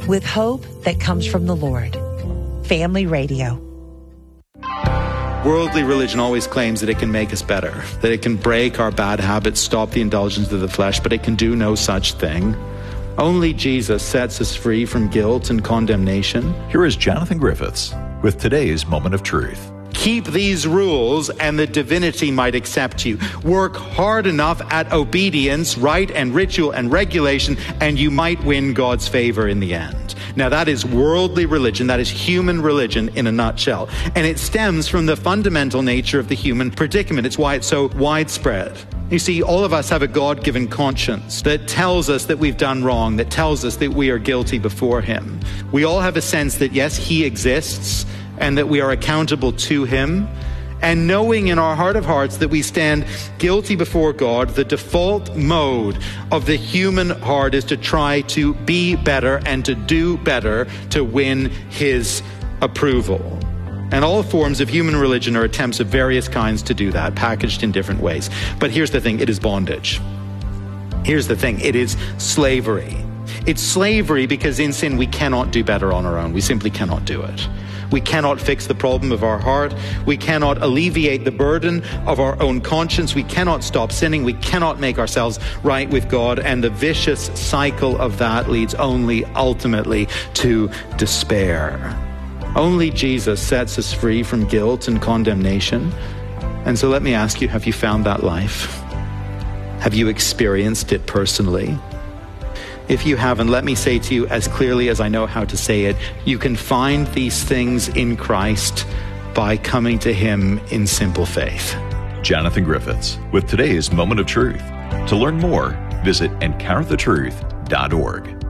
with hope that comes from the Lord. Family Radio. Worldly religion always claims that it can make us better, that it can break our bad habits, stop the indulgence of the flesh, but it can do no such thing. Only Jesus sets us free from guilt and condemnation. Here is Jonathan Griffiths with today's Moment of Truth. Keep these rules and the divinity might accept you. Work hard enough at obedience, rite and ritual and regulation, and you might win God's favor in the end. Now that is worldly religion, that is human religion in a nutshell. And it stems from the fundamental nature of the human predicament. It's why it's so widespread. You see, all of us have a God-given conscience that tells us that we've done wrong, that tells us that we are guilty before Him. We all have a sense that yes, He exists, and that we are accountable to Him, and knowing in our heart of hearts that we stand guilty before God, the default mode of the human heart is to try to be better and to do better to win His approval. And all forms of human religion are attempts of various kinds to do that, packaged in different ways. But here's the thing, it is bondage. Here's the thing, it is slavery. It's slavery because in sin we cannot do better on our own. We simply cannot do it. We cannot fix the problem of our heart. We cannot alleviate the burden of our own conscience. We cannot stop sinning. We cannot make ourselves right with God. And the vicious cycle of that leads only ultimately to despair. Only Jesus sets us free from guilt and condemnation. And so let me ask you, have you found that life? Have you experienced it personally? If you haven't, let me say to you as clearly as I know how to say it, you can find these things in Christ by coming to Him in simple faith. Jonathan Griffiths with today's Moment of Truth. To learn more, visit encounterthetruth.org.